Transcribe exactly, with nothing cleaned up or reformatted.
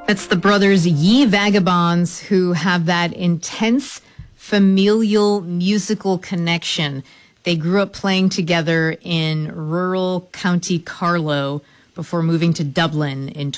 It's the brothers Ye Vagabonds who have that intense familial musical connection. They grew up playing together in rural County Carlow before moving to Dublin in